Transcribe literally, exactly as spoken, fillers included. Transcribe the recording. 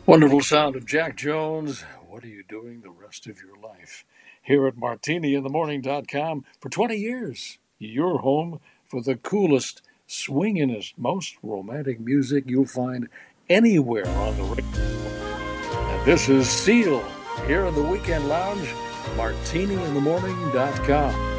Wonderful sound of Jack Jones. What are you doing the rest of your life? Here at martini in the morning dot com for twenty years, your home for the coolest, swingingest, most romantic music you'll find anywhere on the radio. And this is Seal here in the Weekend Lounge, martini in the morning dot com.